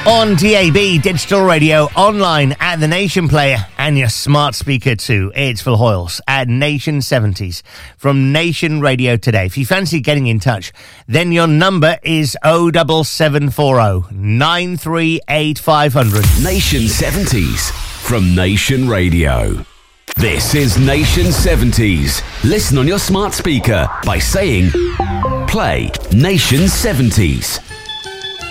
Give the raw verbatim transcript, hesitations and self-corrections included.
On D A B, digital radio, online at the Nation Player and your smart speaker too. It's Phil Hoyles at Nation seventies from Nation Radio today. If you fancy getting in touch, then your number is oh seven seven four oh, nine three eight five hundred. Nation seventies from Nation Radio. This is Nation seventies. Listen on your smart speaker by saying, play Nation seventies.